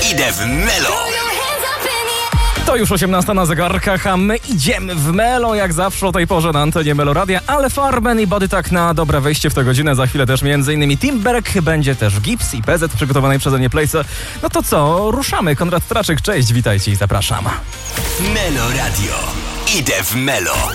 Idę w Melo. To już 18 na zegarkach, a my idziemy w Melo, jak zawsze o tej porze na antenie Meloradia, ale Farben i Body tak na dobre wejście w tę godzinę. Za chwilę też m.in. Timberg, będzie też Gips i PZ przygotowanej przeze mnie Playce. No to co, ruszamy. Konrad Traczyk, cześć, witajcie i zapraszam. Melo Radio. Idę w Melo.